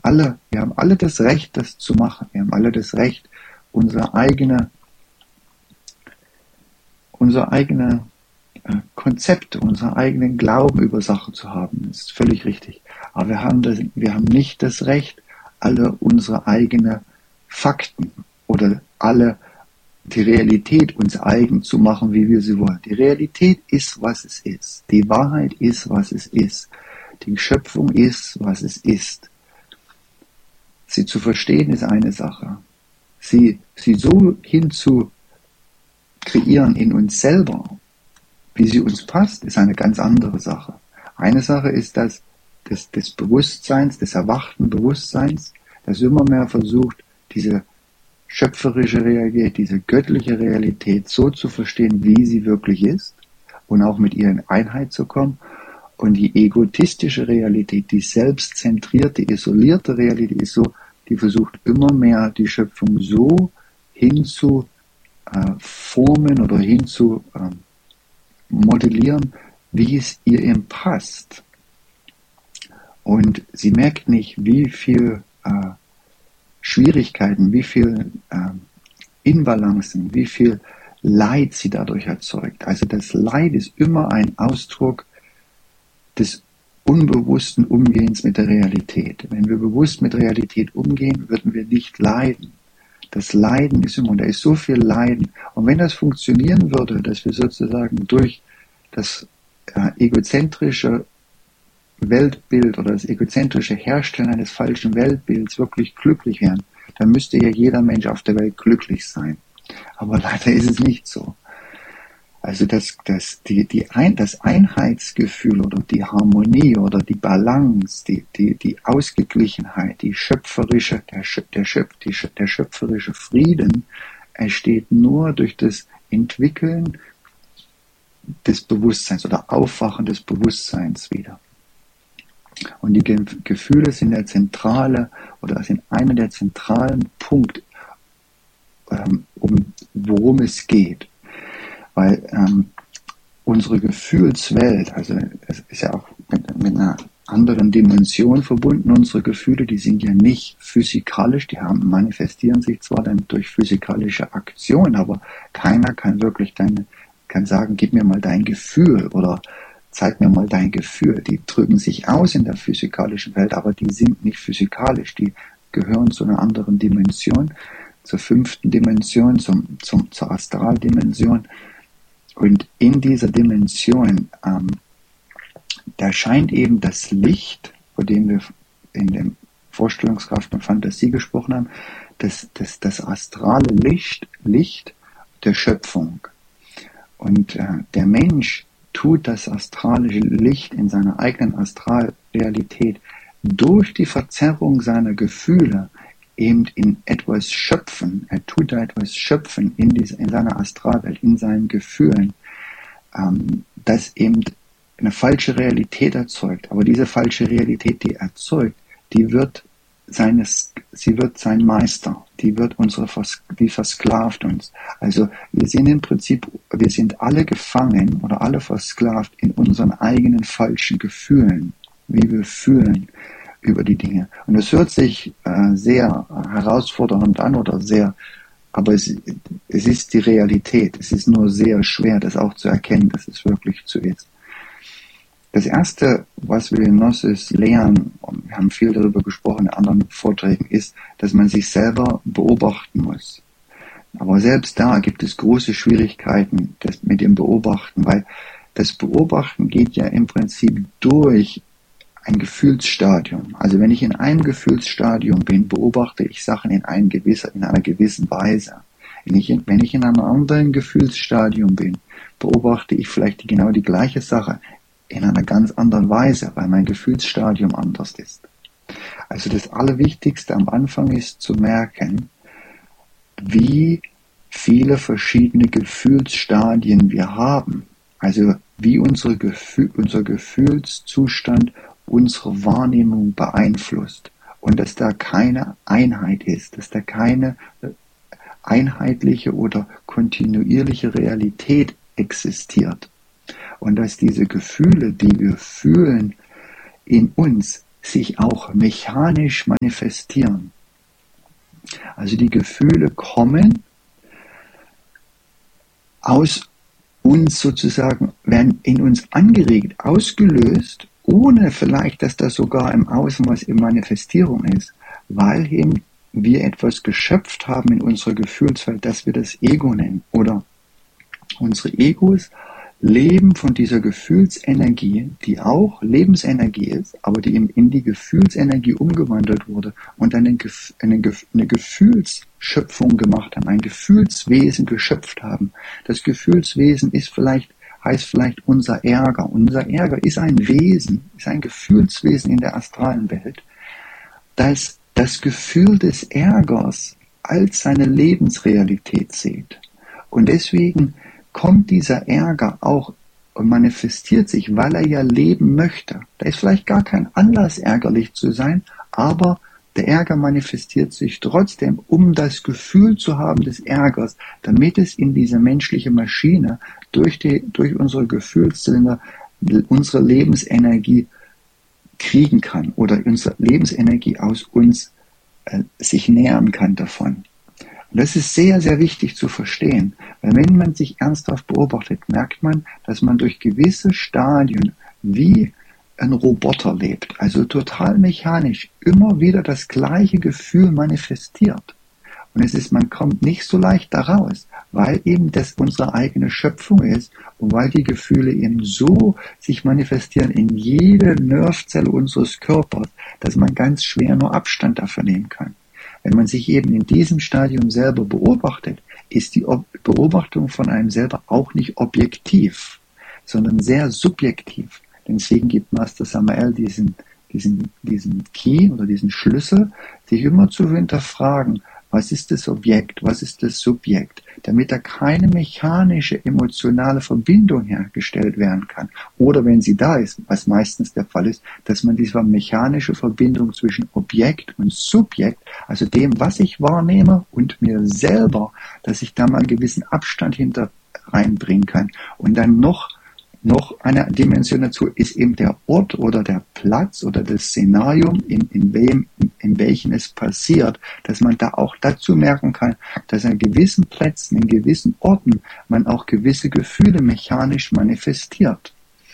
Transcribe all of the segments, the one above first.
haben alle das Recht, das zu machen. Wir haben alle das Recht, unser eigene Konzepte, unseren eigenen Glauben über Sachen zu haben. Das ist völlig richtig. Aber wir haben nicht das Recht, alle unsere eigenen Fakten oder die Realität uns eigen zu machen, wie wir sie wollen. Die Realität ist, was es ist. Die Wahrheit ist, was es ist. Die Schöpfung ist, was es ist. Sie zu verstehen ist eine Sache. Sie so hinzu kreieren in uns selber, wie sie uns passt, ist eine ganz andere Sache. Eine Sache ist das des Bewusstseins, des erwachten Bewusstseins, das immer mehr versucht, diese schöpferische Realität, diese göttliche Realität so zu verstehen, wie sie wirklich ist und auch mit ihr in Einheit zu kommen. Und die egotistische Realität, die selbstzentrierte, isolierte Realität ist so, die versucht immer mehr die Schöpfung so hinzu formen oder hinzu modellieren, wie es ihr eben passt. Und sie merkt nicht, wie viel Schwierigkeiten, wie viel Inbalancen, wie viel Leid sie dadurch erzeugt. Also das Leid ist immer ein Ausdruck des unbewussten Umgehens mit der Realität. Wenn wir bewusst mit Realität umgehen, würden wir nicht leiden. Das Leiden ist immer, und da ist so viel Leiden. Und wenn das funktionieren würde, dass wir sozusagen durch das egozentrische Weltbild oder das egozentrische Herstellen eines falschen Weltbilds wirklich glücklich wären, dann müsste ja jeder Mensch auf der Welt glücklich sein. Aber leider ist es nicht so. Also das Einheitsgefühl oder die Harmonie oder die Balance, die Ausgeglichenheit, der schöpferische Frieden entsteht nur durch das Entwickeln des Bewusstseins oder Aufwachen des Bewusstseins wieder. Und die Gefühle sind der zentrale oder sind einer der zentralen Punkte, worum es geht. Weil unsere Gefühlswelt, also es ist ja auch mit einer anderen Dimension verbunden, unsere Gefühle, die sind ja nicht physikalisch, manifestieren sich zwar dann durch physikalische Aktion, aber keiner kann wirklich kann sagen, gib mir mal dein Gefühl oder zeig mir mal dein Gefühl. Die drücken sich aus in der physikalischen Welt, aber die sind nicht physikalisch, die gehören zu einer anderen Dimension, zur 5. Dimension, zur Astraldimension. Und in dieser Dimension, da scheint eben das Licht, von dem wir in der Vorstellungskraft und Fantasie gesprochen haben, das astrale Licht der Schöpfung. Und der Mensch tut das astralische Licht in seiner eigenen Astralrealität durch die Verzerrung seiner Gefühle eben in etwas schöpfen. Er tut da etwas schöpfen in seiner Astralwelt, in seinen Gefühlen, das eben eine falsche Realität erzeugt. Aber diese falsche Realität, die erzeugt, sie wird sein Meister, die versklavt uns. Also wir sind alle gefangen oder alle versklavt in unseren eigenen falschen Gefühlen, wie wir fühlen über die Dinge. Und es hört sich sehr herausfordernd an aber es ist die Realität. Es ist nur sehr schwer, das auch zu erkennen, dass es wirklich so ist. Das Erste, was wir in Gnosis lernen, und wir haben viel darüber gesprochen in anderen Vorträgen, ist, dass man sich selber beobachten muss. Aber selbst da gibt es große Schwierigkeiten mit dem Beobachten, weil das Beobachten geht ja im Prinzip durch ein Gefühlsstadium. Also wenn ich in einem Gefühlsstadium bin, beobachte ich Sachen in einer gewissen Weise. Wenn ich in einem anderen Gefühlsstadium bin, beobachte ich vielleicht genau die gleiche Sache in einer ganz anderen Weise, weil mein Gefühlsstadium anders ist. Also das Allerwichtigste am Anfang ist zu merken, wie viele verschiedene Gefühlsstadien wir haben. Also wie unser Gefühlszustand unsere Wahrnehmung beeinflusst. Und dass da keine Einheit ist, dass da keine einheitliche oder kontinuierliche Realität existiert. Und dass diese Gefühle, die wir fühlen, in uns sich auch mechanisch manifestieren. Also die Gefühle kommen aus uns sozusagen, werden in uns angeregt, ausgelöst, ohne vielleicht, dass das sogar im Außen was in Manifestierung ist, weil eben wir etwas geschöpft haben in unserer Gefühlswelt, das wir das Ego nennen. Oder unsere Egos leben von dieser Gefühlsenergie, die auch Lebensenergie ist, aber die eben in die Gefühlsenergie umgewandelt wurde und dann eine Gefühlsschöpfung gemacht haben, ein Gefühlswesen geschöpft haben. Das Gefühlswesen heißt vielleicht unser Ärger. Unser Ärger ist ein Wesen, ist ein Gefühlswesen in der astralen Welt, das das Gefühl des Ärgers als seine Lebensrealität sieht. Und deswegen kommt dieser Ärger auch und manifestiert sich, weil er ja leben möchte. Da ist vielleicht gar kein Anlass, ärgerlich zu sein, aber der Ärger manifestiert sich trotzdem, um das Gefühl zu haben des Ärgers, damit es in diese menschliche Maschine durch unsere Gefühlszylinder unsere Lebensenergie kriegen kann oder unsere Lebensenergie aus uns sich nähern kann davon. Und das ist sehr, sehr wichtig zu verstehen, weil wenn man sich ernsthaft beobachtet, merkt man, dass man durch gewisse Stadien wie ein Roboter lebt, also total mechanisch, immer wieder das gleiche Gefühl manifestiert. Und man kommt nicht so leicht da raus, weil eben das unsere eigene Schöpfung ist und weil die Gefühle eben so sich manifestieren in jede Nervenzelle unseres Körpers, dass man ganz schwer nur Abstand davon nehmen kann. Wenn man sich eben in diesem Stadium selber beobachtet, ist die Beobachtung von einem selber auch nicht objektiv, sondern sehr subjektiv. Deswegen gibt Master Samael diesen Key oder diesen Schlüssel, sich immer zu hinterfragen, was ist das Objekt, was ist das Subjekt, damit da keine mechanische, emotionale Verbindung hergestellt werden kann. Oder wenn sie da ist, was meistens der Fall ist, dass man diese mechanische Verbindung zwischen Objekt und Subjekt, also dem, was ich wahrnehme und mir selber, dass ich da mal einen gewissen Abstand hinter reinbringen kann. Und dann noch eine Dimension dazu ist eben der Ort oder der Platz oder das Szenario, in welchem es passiert, dass man da auch dazu merken kann, dass an gewissen Plätzen, in gewissen Orten man auch gewisse Gefühle mechanisch manifestiert.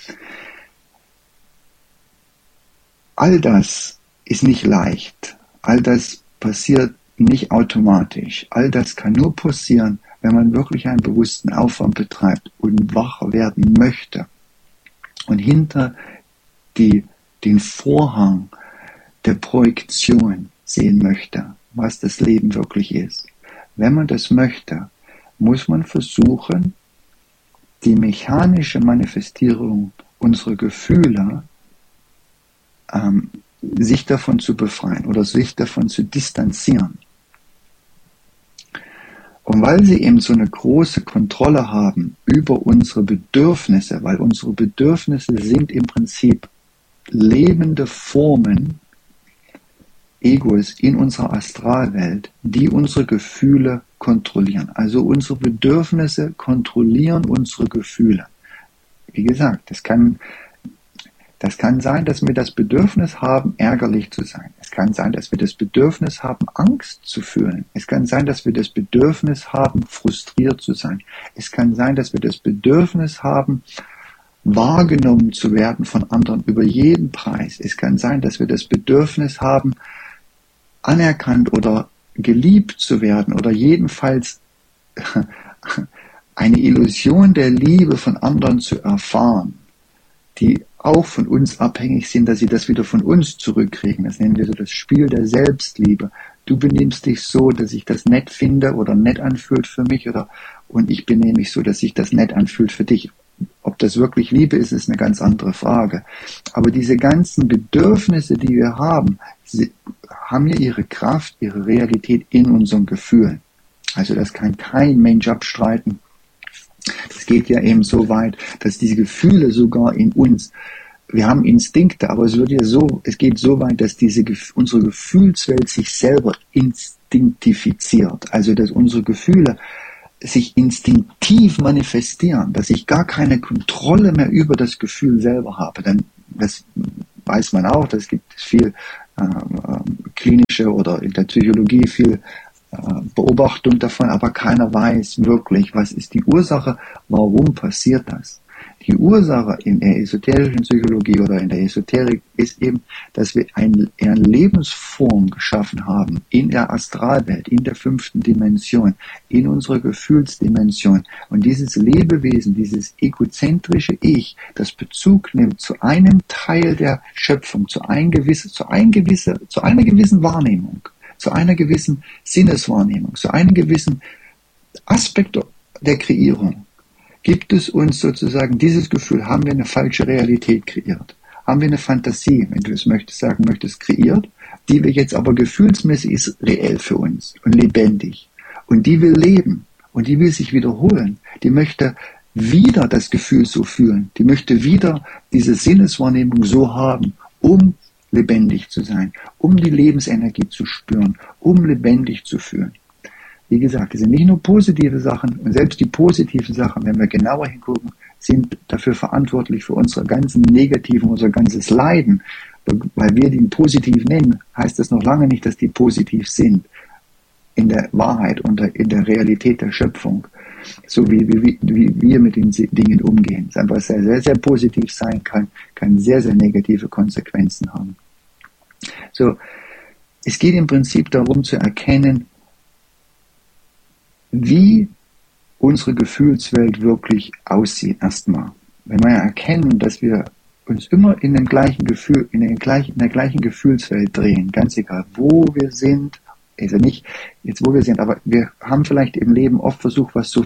All das ist nicht leicht. All das passiert nicht automatisch. All das kann nur passieren, wenn man wirklich einen bewussten Aufwand betreibt und wach werden möchte und hinter den Vorhang der Projektion sehen möchte, was das Leben wirklich ist. Wenn man das möchte, muss man versuchen, die mechanische Manifestierung unserer Gefühle sich davon zu befreien oder sich davon zu distanzieren. Und weil sie eben so eine große Kontrolle haben über unsere Bedürfnisse, weil unsere Bedürfnisse sind im Prinzip lebende Formen, Egos in unserer Astralwelt, die unsere Gefühle kontrollieren. Also unsere Bedürfnisse kontrollieren unsere Gefühle. Wie gesagt, das kann sein, dass wir das Bedürfnis haben, ärgerlich zu sein. Es kann sein, dass wir das Bedürfnis haben, Angst zu fühlen. Es kann sein, dass wir das Bedürfnis haben, frustriert zu sein. Es kann sein, dass wir das Bedürfnis haben, wahrgenommen zu werden von anderen über jeden Preis. Es kann sein, dass wir das Bedürfnis haben, anerkannt oder geliebt zu werden oder jedenfalls eine Illusion der Liebe von anderen zu erfahren, die auch von uns abhängig sind, dass sie das wieder von uns zurückkriegen. Das nennen wir so das Spiel der Selbstliebe. Du benimmst dich so, dass ich das nett finde oder nett anfühlt für mich, und ich benehme mich so, dass sich das nett anfühlt für dich. Ob das wirklich Liebe ist, ist eine ganz andere Frage. Aber diese ganzen Bedürfnisse, die wir haben, haben ja ihre Kraft, ihre Realität in unseren Gefühlen. Also das kann kein Mensch abstreiten. Das geht ja eben so weit, dass diese Gefühle sogar in uns, wir haben Instinkte, aber es geht so weit, dass unsere Gefühlswelt sich selber instinktifiziert. Also dass unsere Gefühle sich instinktiv manifestieren, dass ich gar keine Kontrolle mehr über das Gefühl selber habe. weiß man auch, es gibt viel klinische oder in der Psychologie viel Beobachtung davon, aber keiner weiß wirklich, was ist die Ursache, warum passiert das. Die Ursache in der esoterischen Psychologie oder in der Esoterik ist eben, dass wir eine Lebensform geschaffen haben in der Astralwelt, in der 5. Dimension, in unserer Gefühlsdimension. Und dieses Lebewesen, dieses egozentrische Ich, das Bezug nimmt zu einem Teil der Schöpfung, zu einer gewissen Wahrnehmung, zu einer gewissen Sinneswahrnehmung, zu einem gewissen Aspekt der Kreierung, gibt es uns sozusagen dieses Gefühl, haben wir eine falsche Realität kreiert, haben wir eine Fantasie, wenn du es sagen möchtest, kreiert, die wir jetzt aber gefühlsmäßig ist reell für uns und lebendig. Und die will leben und die will sich wiederholen. Die möchte wieder das Gefühl so fühlen. Die möchte wieder diese Sinneswahrnehmung so haben, um lebendig zu sein, um die Lebensenergie zu spüren, um lebendig zu fühlen. Wie gesagt, es sind nicht nur positive Sachen, und selbst die positiven Sachen, wenn wir genauer hingucken, sind dafür verantwortlich für unsere ganzen negativen, unser ganzes Leiden. Weil wir die positiv nennen, heißt das noch lange nicht, dass die positiv sind. In der Wahrheit und in der Realität der Schöpfung. So wie wir mit den Dingen umgehen. Es einfach sehr, sehr, sehr positiv sein kann sehr, sehr negative Konsequenzen haben. So, es geht im Prinzip darum zu erkennen, wie unsere Gefühlswelt wirklich aussieht erstmal. Wenn wir erkennen, dass wir uns immer in dem gleichen Gefühl, in der gleichen Gefühlswelt drehen, ganz egal, wo wir sind, also nicht jetzt wo wir sind, aber wir haben vielleicht im Leben oft versucht, was zu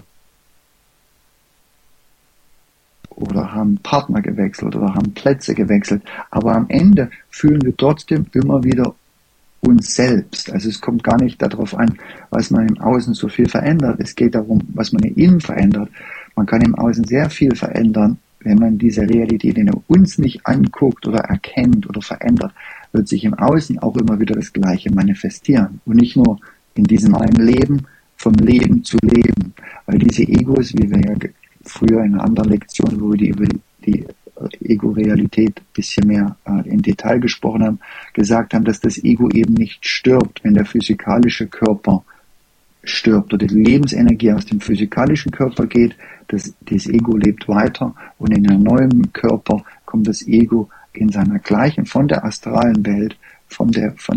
oder haben Partner gewechselt oder haben Plätze gewechselt, aber am Ende fühlen wir trotzdem immer wieder uns selbst. Also es kommt gar nicht darauf an, was man im Außen so viel verändert. Es geht darum, was man im Innen verändert. Man kann im Außen sehr viel verändern, wenn man diese Realität in uns nicht anguckt oder erkennt oder verändert, wird sich im Außen auch immer wieder das Gleiche manifestieren. Und nicht nur in diesem einen Leben, vom Leben zu leben. Weil diese Egos, wie wir ja früher in einer anderen Lektion, wo wir über die Ego-Realität ein bisschen mehr im Detail gesprochen haben, gesagt haben, dass das Ego eben nicht stirbt, wenn der physikalische Körper stirbt oder die Lebensenergie aus dem physikalischen Körper geht. Das Ego lebt weiter und in einem neuen Körper kommt das Ego in seiner gleichen, von der astralen Welt, kommt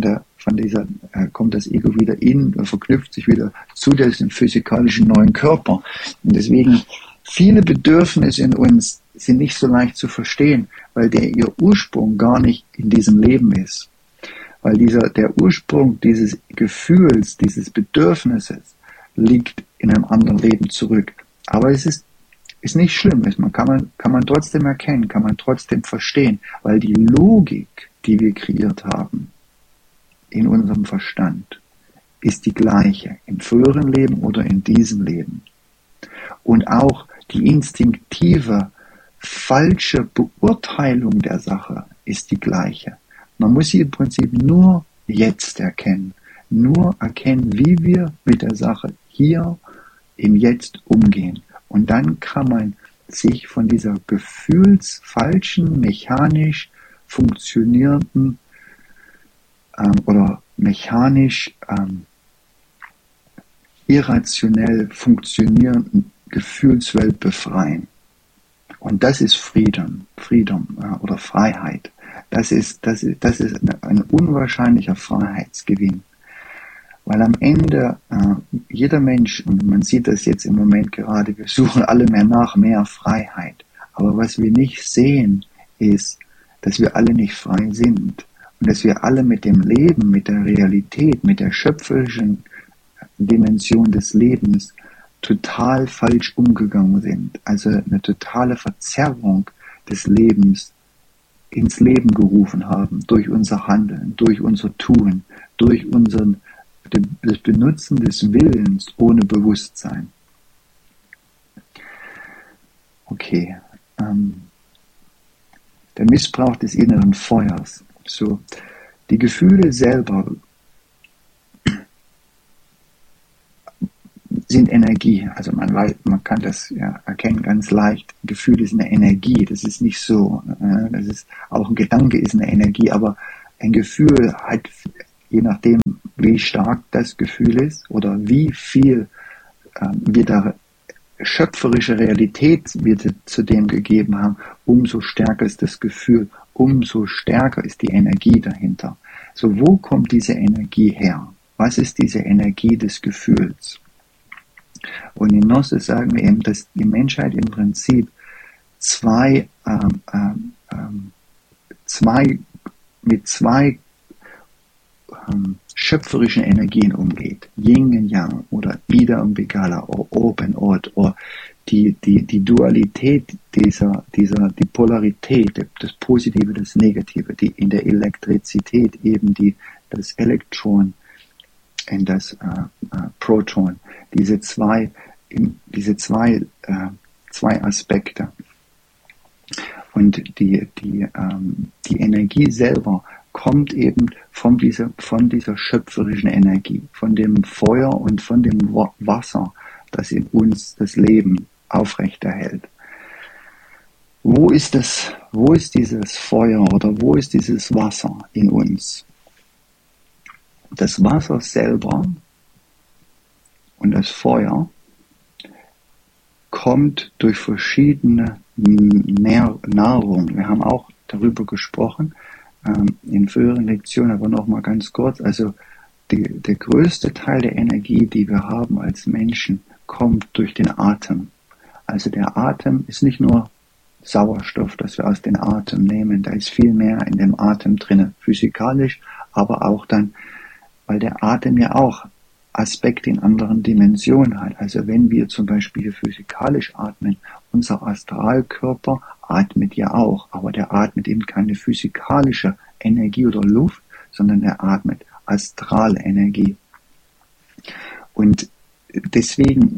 das Ego wieder verknüpft sich wieder zu diesem physikalischen neuen Körper. Und deswegen viele Bedürfnisse in uns sind nicht so leicht zu verstehen, weil ihr Ursprung gar nicht in diesem Leben ist. Weil der Ursprung dieses Gefühls, dieses Bedürfnisses liegt in einem anderen Leben zurück. Aber es ist nicht schlimm. Kann man trotzdem erkennen, kann man trotzdem verstehen, weil die Logik, die wir kreiert haben in unserem Verstand, ist die gleiche im früheren Leben oder in diesem Leben. Und auch die instinktive, falsche Beurteilung der Sache ist die gleiche. Man muss sie im Prinzip nur jetzt erkennen. Nur erkennen, wie wir mit der Sache hier im Jetzt umgehen. Und dann kann man sich von dieser gefühlsfalschen, mechanisch funktionierenden oder mechanisch irrationell funktionierenden Gefühlswelt befreien. Und das ist Freedom oder Freiheit. Das ist ein unwahrscheinlicher Freiheitsgewinn. Weil am Ende jeder Mensch, und man sieht das jetzt im Moment gerade, wir suchen alle mehr nach mehr Freiheit. Aber was wir nicht sehen, ist, dass wir alle nicht frei sind. Und dass wir alle mit dem Leben, mit der Realität, mit der schöpferischen Dimension des Lebens total falsch umgegangen sind. Also eine totale Verzerrung des Lebens ins Leben gerufen haben, durch unser Handeln, durch unser Tun, durch das Benutzen des Willens ohne Bewusstsein. Okay. Der Missbrauch des inneren Feuers. So, die Gefühle selber sind Energie. Also man kann das ja erkennen ganz leicht. Gefühl ist eine Energie. Das ist nicht so. Das ist auch ein Gedanke ist eine Energie, aber ein Gefühl hat, je nachdem, wie stark das Gefühl ist oder wie viel wir da schöpferische Realität wir zu dem gegeben haben, umso stärker ist das Gefühl, umso stärker ist die Energie dahinter. So, wo kommt diese Energie her? Was ist diese Energie des Gefühls? Und in Gnosis sagen wir eben, dass die Menschheit im Prinzip mit zwei schöpferischen Energien umgeht. Yin und Yang oder Ida und Pingala oder Open Odd oder die Dualität die Polarität, das Positive, das Negative, die in der Elektrizität eben das Elektron und das Proton, diese zwei Aspekte. Und die Energie selber kommt eben von dieser schöpferischen Energie, von dem Feuer und von dem Wasser, das in uns das Leben aufrechterhält. Wo ist dieses Feuer oder wo ist dieses Wasser in uns? Das Wasser selber und das Feuer kommt durch verschiedene Nahrung. Wir haben auch darüber gesprochen in früheren Lektionen, aber noch mal ganz kurz. Also der größte Teil der Energie, die wir haben als Menschen, kommt durch den Atem. Also der Atem ist nicht nur Sauerstoff, das wir aus dem Atem nehmen, da ist viel mehr in dem Atem drin, physikalisch, aber auch dann, weil der Atem ja auch Aspekte in anderen Dimensionen hat. Also wenn wir zum Beispiel physikalisch atmen, unser Astralkörper atmet ja auch, aber der atmet eben keine physikalische Energie oder Luft, sondern er atmet astrale Energie. Und deswegen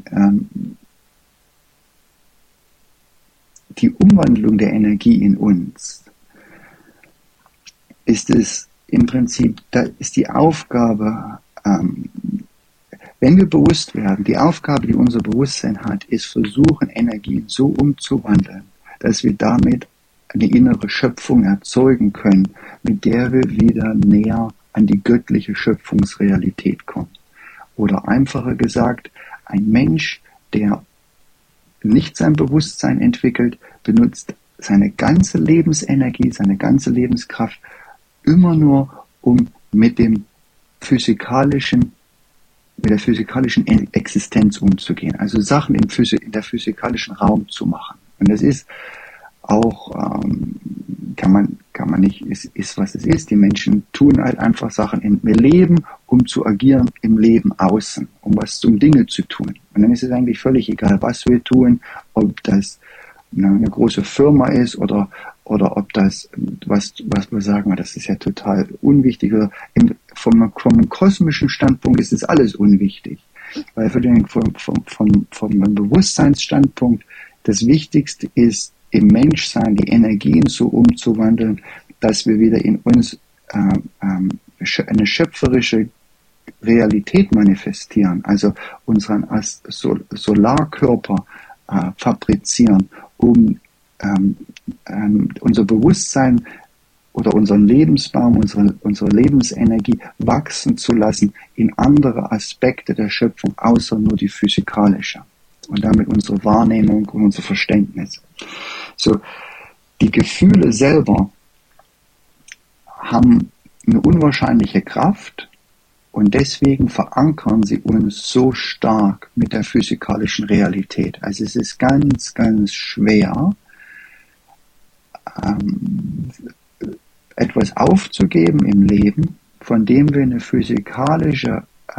die Umwandlung der Energie in uns ist es im Prinzip, da ist die Aufgabe, wenn wir bewusst werden, die Aufgabe, die unser Bewusstsein hat, ist versuchen, Energien so umzuwandeln, dass wir damit eine innere Schöpfung erzeugen können, mit der wir wieder näher an die göttliche Schöpfungsrealität kommen. Oder einfacher gesagt, ein Mensch, der nicht sein Bewusstsein entwickelt, benutzt seine ganze Lebensenergie, seine ganze Lebenskraft immer nur, um mit der physikalischen Existenz umzugehen. Also Sachen in der physikalischen Raum zu machen. Und das ist auch, kann man nicht, ist was es ist. Die Menschen tun halt einfach Sachen im Leben, um zu agieren im Leben außen, um Dinge zu tun. Und dann ist es eigentlich völlig egal, was wir tun, ob das eine große Firma ist oder ob das, was wir sagen, das ist ja total unwichtig. Oder vom kosmischen Standpunkt ist es alles unwichtig. Weil vom Bewusstseinsstandpunkt das Wichtigste ist, im Menschsein die Energien so umzuwandeln, dass wir wieder in uns eine schöpferische Realität manifestieren, also unseren Solarkörper fabrizieren, um unser Bewusstsein oder unseren Lebensbaum, unsere Lebensenergie wachsen zu lassen in andere Aspekte der Schöpfung, außer nur die physikalische. Und damit unsere Wahrnehmung und unser Verständnis. So, die Gefühle selber haben eine unwahrscheinliche Kraft und deswegen verankern sie uns so stark mit der physikalischen Realität. Also es ist ganz, ganz schwer, etwas aufzugeben im Leben, von dem wir eine physikalische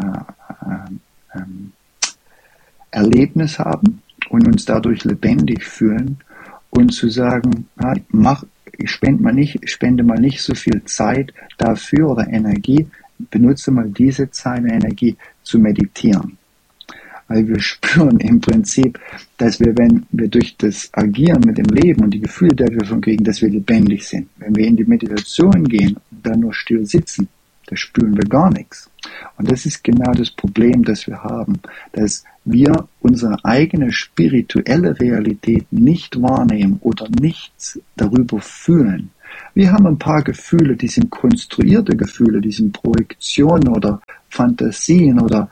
Erlebnis haben und uns dadurch lebendig fühlen und zu sagen, ich spende mal nicht so viel Zeit dafür oder Energie, benutze mal diese Zeit und Energie zu meditieren. Weil wir spüren im Prinzip, dass wir, wenn wir durch das Agieren mit dem Leben und die Gefühle, die wir davon kriegen, dass wir lebendig sind. Wenn wir in die Meditation gehen und dann nur still sitzen, da spüren wir gar nichts. Und das ist genau das Problem, das wir haben, dass wir unsere eigene spirituelle Realität nicht wahrnehmen oder nichts darüber fühlen. Wir haben ein paar Gefühle, die sind konstruierte Gefühle, die sind Projektionen oder Fantasien oder,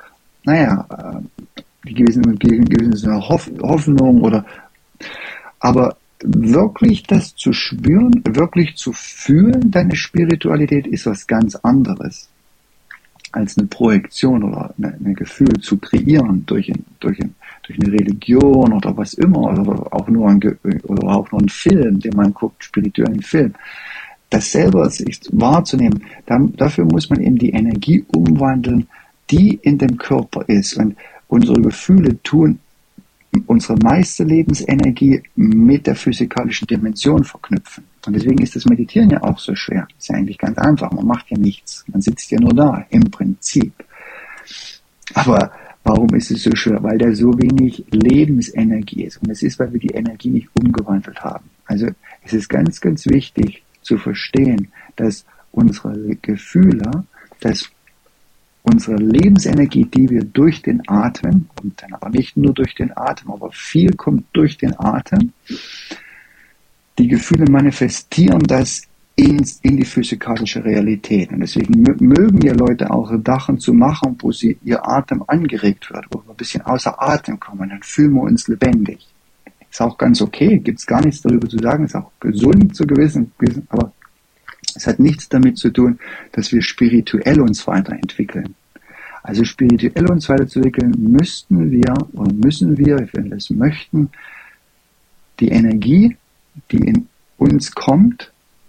die gewisse Hoffnung oder, aber wirklich das zu spüren, wirklich zu fühlen, deine Spiritualität ist was ganz anderes als eine Projektion oder ein Gefühl zu kreieren durch eine Religion oder was immer oder auch nur ein Film, den man guckt, spirituellen Film. Das selber sich wahrzunehmen, dafür muss man eben die Energie umwandeln, die in dem Körper ist. Und unsere Gefühle tun unsere meiste Lebensenergie mit der physikalischen Dimension verknüpfen. Und deswegen ist das Meditieren ja auch so schwer. Ist ja eigentlich ganz einfach. Man macht ja nichts. Man sitzt ja nur da, im Prinzip. Aber warum ist es so schwer? Weil da so wenig Lebensenergie ist. Und es ist, weil wir die Energie nicht umgewandelt haben. Also es ist ganz, ganz wichtig zu verstehen, dass unsere Gefühle, dass unsere Lebensenergie, die wir durch den Atem, und dann aber nicht nur durch den Atem, aber viel kommt durch den Atem, die Gefühle manifestieren das in die physikalische Realität. Und deswegen mögen ja Leute auch Sachen zu machen, wo ihr Atem angeregt wird, wo wir ein bisschen außer Atem kommen, dann fühlen wir uns lebendig. Ist auch ganz okay, gibt's gar nichts darüber zu sagen, ist auch gesund zu gewissen, aber es hat nichts damit zu tun, dass wir spirituell uns weiterentwickeln. Also spirituell uns weiterzuentwickeln müssen wir, wenn wir es möchten, die Energie, die in uns kommt,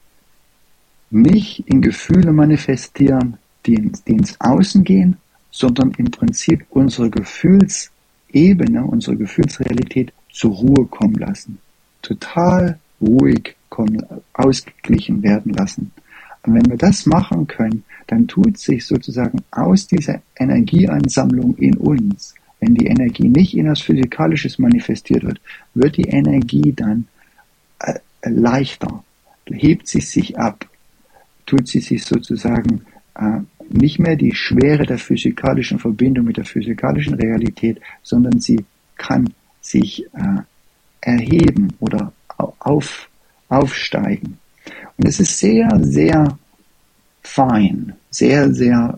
nicht in Gefühle manifestieren, die ins Außen gehen, sondern im Prinzip unsere Gefühlsebene, unsere Gefühlsrealität zur Ruhe kommen lassen. Total ruhig ausgeglichen werden lassen. Und wenn wir das machen können, dann tut sich sozusagen aus dieser Energieansammlung in uns, wenn die Energie nicht in etwas Physikalisches manifestiert wird, wird die Energie dann leichter, hebt sie sich ab, tut sie sich sozusagen nicht mehr die Schwere der physikalischen Verbindung mit der physikalischen Realität, sondern sie kann sich erheben oder aufsteigen. Und es ist sehr, sehr fein, sehr, sehr,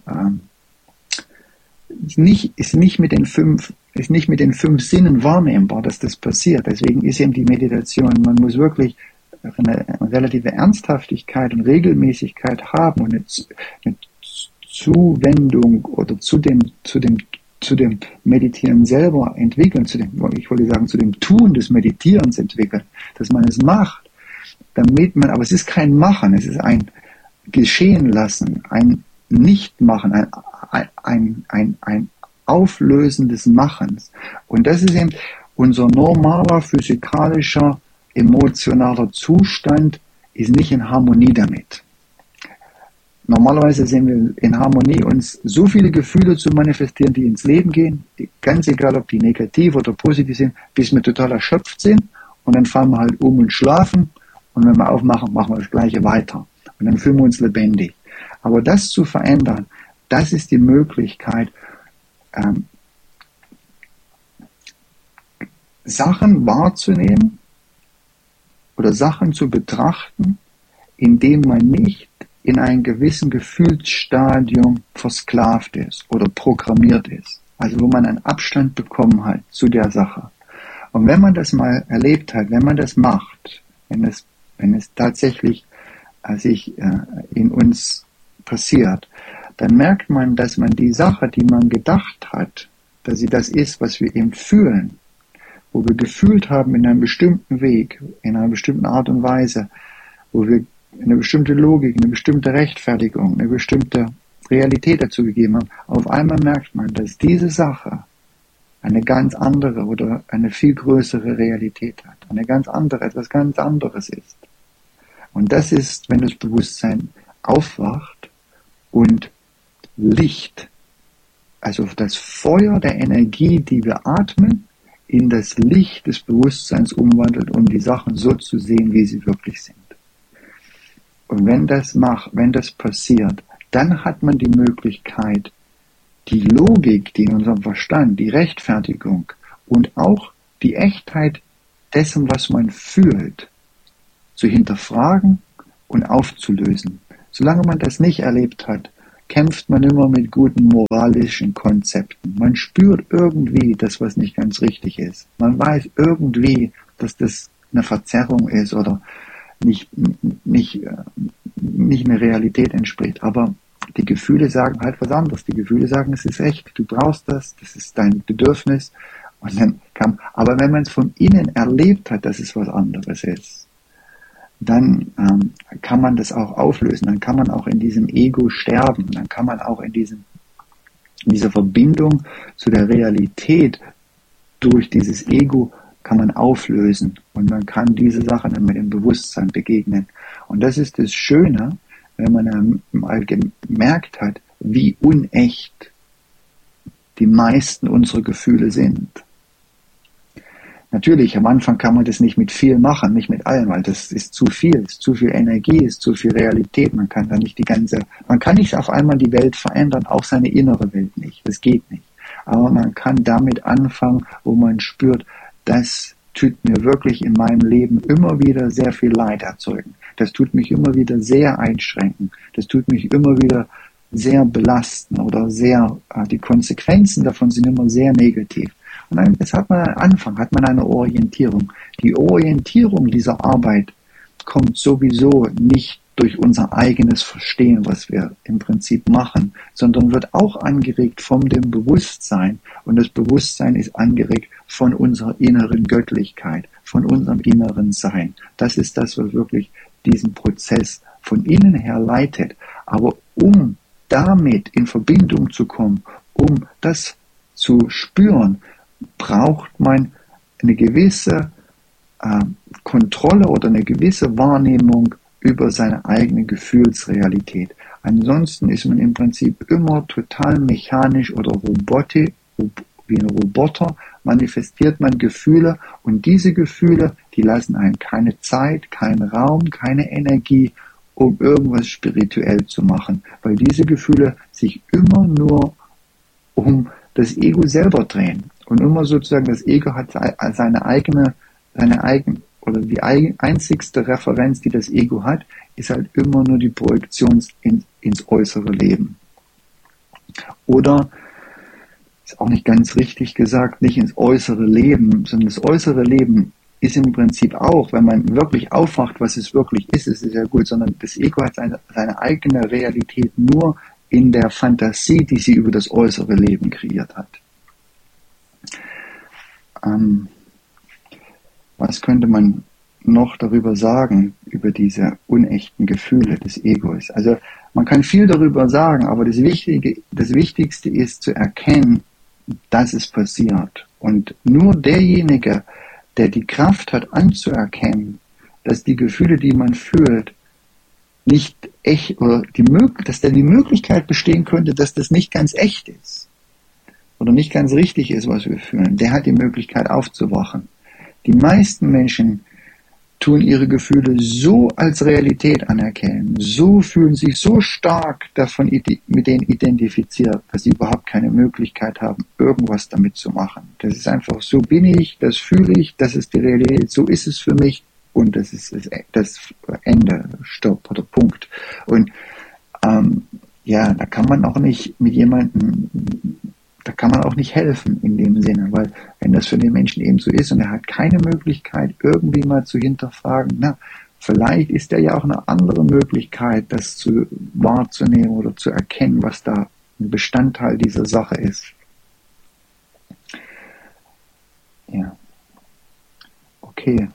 ist nicht mit den fünf Sinnen wahrnehmbar, dass das passiert. Deswegen ist eben die Meditation, man muss wirklich eine relative Ernsthaftigkeit und Regelmäßigkeit haben und eine Zuwendung oder zu dem Meditieren selber entwickeln, zu dem Tun des Meditierens entwickeln, dass man es macht, aber es ist kein Machen, es ist ein Geschehen lassen, ein Nicht-Machen, ein Auflösen des Machens. Und das ist eben unser normaler, physikalischer, emotionaler Zustand, ist nicht in Harmonie damit. Normalerweise sind wir in Harmonie, uns so viele Gefühle zu manifestieren, die ins Leben gehen, ganz egal, ob die negativ oder positiv sind, bis wir total erschöpft sind und dann fallen wir halt um und schlafen und wenn wir aufmachen, machen wir das Gleiche weiter und dann fühlen wir uns lebendig. Aber das zu verändern, das ist die Möglichkeit, Sachen wahrzunehmen oder Sachen zu betrachten, indem man nicht in einem gewissen Gefühlsstadium versklavt ist oder programmiert ist. Also wo man einen Abstand bekommen hat zu der Sache. Und wenn man das mal erlebt hat, wenn man das macht, wenn es tatsächlich sich in uns passiert, dann merkt man, dass man die Sache, die man gedacht hat, dass sie das ist, was wir eben fühlen, wo wir gefühlt haben in einem bestimmten Weg, in einer bestimmten Art und Weise, wo wir eine bestimmte Logik, eine bestimmte Rechtfertigung, eine bestimmte Realität dazu gegeben haben, auf einmal merkt man, dass diese Sache eine ganz andere oder eine viel größere Realität hat, eine ganz andere, etwas ganz anderes ist. Und das ist, wenn das Bewusstsein aufwacht und Licht, also das Feuer der Energie, die wir atmen, in das Licht des Bewusstseins umwandelt, um die Sachen so zu sehen, wie sie wirklich sind. Und wenn das passiert, dann hat man die Möglichkeit, die Logik, die in unserem Verstand, die Rechtfertigung und auch die Echtheit dessen, was man fühlt, zu hinterfragen und aufzulösen. Solange man das nicht erlebt hat, kämpft man immer mit guten moralischen Konzepten. Man spürt irgendwie das, was nicht ganz richtig ist. Man weiß irgendwie, dass das eine Verzerrung ist oder nicht eine Realität entspricht. Aber die Gefühle sagen halt was anderes. Die Gefühle sagen, es ist echt, du brauchst das ist dein Bedürfnis. Aber wenn man es von innen erlebt hat, dass es was anderes ist, dann kann man das auch auflösen. Dann kann man auch in diesem Ego sterben. Dann kann man auch in dieser Verbindung zu der Realität durch dieses Ego kann man auflösen. Und man kann diese Sachen dann mit dem Bewusstsein begegnen. Und das ist das Schöne, wenn man mal gemerkt hat, wie unecht die meisten unserer Gefühle sind. Natürlich, am Anfang kann man das nicht mit viel machen, nicht mit allem, weil das ist zu viel Energie, ist zu viel Realität. Man kann nicht auf einmal die Welt verändern, auch seine innere Welt nicht. Das geht nicht. Aber man kann damit anfangen, wo man spürt, das tut mir wirklich in meinem Leben immer wieder sehr viel Leid erzeugen. Das tut mich immer wieder sehr einschränken. Das tut mich immer wieder sehr belasten oder die Konsequenzen davon sind immer sehr negativ. Und dann hat man einen Anfang, hat man eine Orientierung. Die Orientierung dieser Arbeit kommt sowieso nicht durch unser eigenes Verstehen, was wir im Prinzip machen, sondern wird auch angeregt von dem Bewusstsein. Und das Bewusstsein ist angeregt von unserer inneren Göttlichkeit, von unserem inneren Sein. Das ist das, was wirklich diesen Prozess von innen her leitet. Aber um damit in Verbindung zu kommen, um das zu spüren, braucht man eine gewisse Kontrolle oder eine gewisse Wahrnehmung über seine eigene Gefühlsrealität. Ansonsten ist man im Prinzip immer total mechanisch oder wie ein Roboter, manifestiert man Gefühle und diese Gefühle, die lassen einem keine Zeit, keinen Raum, keine Energie, um irgendwas spirituell zu machen, weil diese Gefühle sich immer nur um das Ego selber drehen. Und immer sozusagen, das Ego hat oder die einzigste Referenz, die das Ego hat, ist halt immer nur die Projektion ins äußere Leben. Oder, ist auch nicht ganz richtig gesagt, nicht ins äußere Leben, sondern das äußere Leben ist im Prinzip auch, wenn man wirklich aufwacht, was es wirklich ist, es ist ja gut, sondern das Ego hat seine eigene Realität nur in der Fantasie, die sie über das äußere Leben kreiert hat. Was könnte man noch darüber sagen, über diese unechten Gefühle des Egos? Also man kann viel darüber sagen, aber das Wichtigste ist zu erkennen, dass es passiert. Und nur derjenige, der die Kraft hat anzuerkennen, dass die Gefühle, die man fühlt, nicht echt oder dass da die Möglichkeit bestehen könnte, dass das nicht ganz echt ist oder nicht ganz richtig ist, was wir fühlen, der hat die Möglichkeit aufzuwachen. Die meisten Menschen tun ihre Gefühle so als Realität anerkennen, so fühlen sich so stark davon mit denen identifiziert, dass sie überhaupt keine Möglichkeit haben, irgendwas damit zu machen. Das ist einfach, so bin ich, das fühle ich, das ist die Realität, so ist es für mich und das ist das Ende, Stopp oder Punkt. Und da kann man auch nicht mit jemandem, da kann man auch nicht helfen in dem Sinne, weil wenn das für den Menschen eben so ist und er hat keine Möglichkeit, irgendwie mal zu hinterfragen, vielleicht ist da ja auch eine andere Möglichkeit, das wahrzunehmen oder zu erkennen, was da ein Bestandteil dieser Sache ist. Ja. Okay.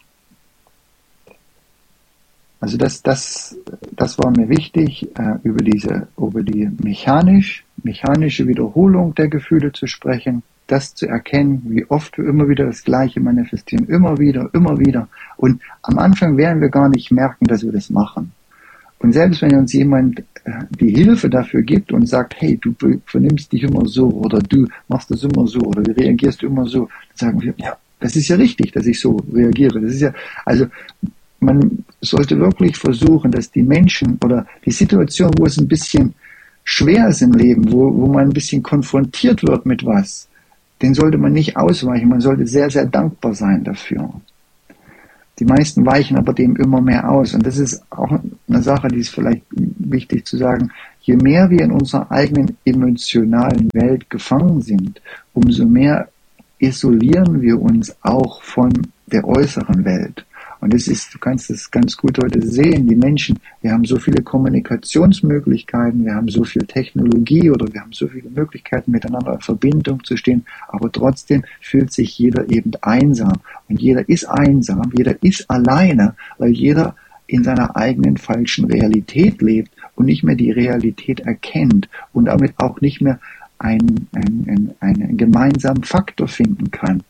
Also das war mir wichtig, über die mechanische Wiederholung der Gefühle zu sprechen, das zu erkennen, wie oft wir immer wieder das Gleiche manifestieren, immer wieder. Und am Anfang werden wir gar nicht merken, dass wir das machen. Und selbst wenn uns jemand die Hilfe dafür gibt und sagt, hey, du vernimmst dich immer so oder du machst das immer so oder du reagierst immer so, dann sagen wir, ja, das ist ja richtig, dass ich so reagiere. Das ist ja, also man sollte wirklich versuchen, dass die Menschen oder die Situation, wo es ein bisschen schwer ist im Leben, wo man ein bisschen konfrontiert wird mit was, den sollte man nicht ausweichen, man sollte sehr, sehr dankbar sein dafür. Die meisten weichen aber dem immer mehr aus. Und das ist auch eine Sache, die ist vielleicht wichtig zu sagen. Je mehr wir in unserer eigenen emotionalen Welt gefangen sind, umso mehr isolieren wir uns auch von der äußeren Welt. Und es ist, du kannst es ganz gut heute sehen, die Menschen, wir haben so viele Kommunikationsmöglichkeiten, wir haben so viel Technologie oder wir haben so viele Möglichkeiten, miteinander in Verbindung zu stehen, aber trotzdem fühlt sich jeder eben einsam. Und jeder ist einsam, jeder ist alleine, weil jeder in seiner eigenen falschen Realität lebt und nicht mehr die Realität erkennt und damit auch nicht mehr einen gemeinsamen Faktor finden kann.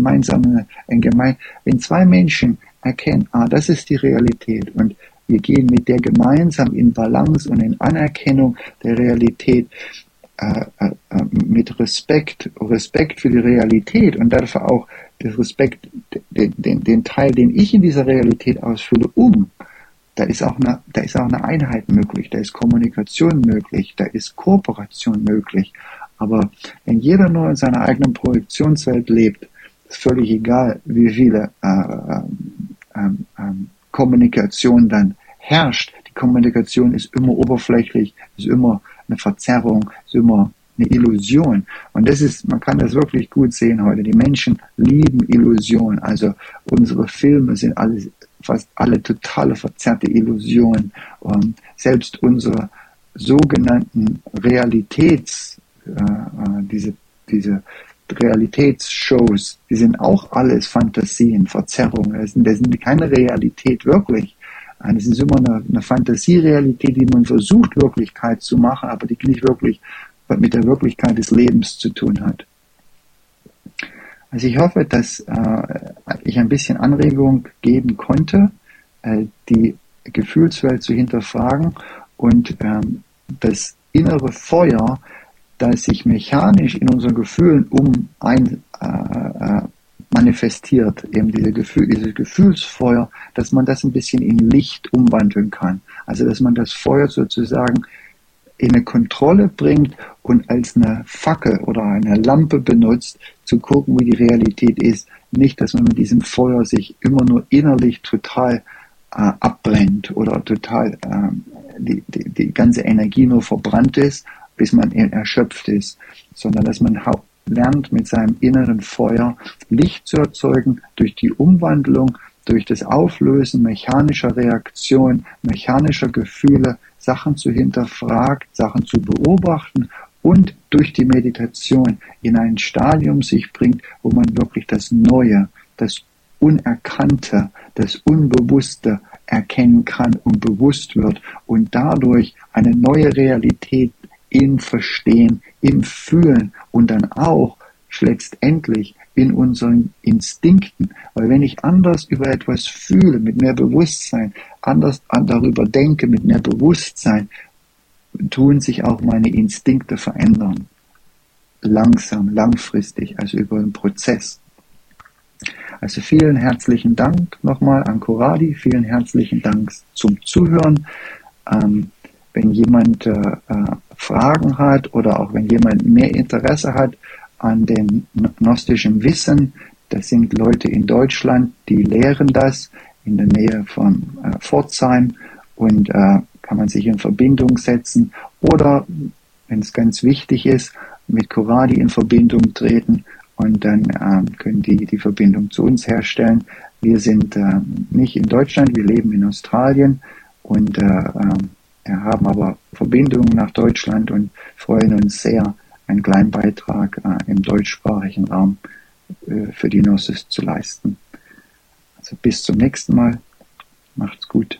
Wenn zwei Menschen erkennen, das ist die Realität und wir gehen mit der gemeinsam in Balance und in Anerkennung der Realität mit Respekt für die Realität und dafür auch das Respekt, den Teil, den ich in dieser Realität ausfülle, da ist auch eine Einheit möglich, da ist Kommunikation möglich, da ist Kooperation möglich. Aber wenn jeder nur in seiner eigenen Projektionswelt lebt, ist völlig egal, wie viele Kommunikation dann herrscht. Die Kommunikation ist immer oberflächlich, ist immer eine Verzerrung, ist immer eine Illusion. Und man kann das wirklich gut sehen heute. Die Menschen lieben Illusionen. Also unsere Filme sind fast alle totale verzerrte Illusionen. Und selbst unsere sogenannten diese Realitätsshows, die sind auch alles Fantasien, Verzerrungen. Das sind keine Realität wirklich. Das ist immer eine Fantasierealität, die man versucht, Wirklichkeit zu machen, aber die nicht wirklich mit der Wirklichkeit des Lebens zu tun hat. Also ich hoffe, dass ich ein bisschen Anregung geben konnte, die Gefühlswelt zu hinterfragen und das innere Feuer, das sich mechanisch in unseren Gefühlen manifestiert, eben dieses Gefühlsfeuer, dass man das ein bisschen in Licht umwandeln kann. Also dass man das Feuer sozusagen in eine Kontrolle bringt und als eine Fackel oder eine Lampe benutzt, zu gucken, wie die Realität ist. Nicht, dass man mit diesem Feuer sich immer nur innerlich total abbrennt oder total die ganze Energie nur verbrannt ist, bis man erschöpft ist, sondern dass man lernt, mit seinem inneren Feuer Licht zu erzeugen durch die Umwandlung, durch das Auflösen mechanischer Reaktionen, mechanischer Gefühle, Sachen zu hinterfragen, Sachen zu beobachten und durch die Meditation in ein Stadium sich bringt, wo man wirklich das Neue, das Unerkannte, das Unbewusste erkennen kann und bewusst wird und dadurch eine neue Realität im Verstehen, im Fühlen und dann auch letztendlich in unseren Instinkten. Weil wenn ich anders über etwas fühle, mit mehr Bewusstsein, anders darüber denke, mit mehr Bewusstsein, tun sich auch meine Instinkte verändern. Langsam, langfristig, also über einen Prozess. Also vielen herzlichen Dank nochmal an Corradi, vielen herzlichen Dank zum Zuhören. Wenn jemand Fragen hat oder auch wenn jemand mehr Interesse hat an dem gnostischen Wissen, das sind Leute in Deutschland, die lehren das in der Nähe von Pforzheim und kann man sich in Verbindung setzen oder, wenn es ganz wichtig ist, mit Corradi in Verbindung treten und dann können die Verbindung zu uns herstellen. Wir sind nicht in Deutschland, wir leben in Australien und haben aber Verbindungen nach Deutschland und freuen uns sehr, einen kleinen Beitrag im deutschsprachigen Raum für die Gnosis zu leisten. Also bis zum nächsten Mal. Macht's gut.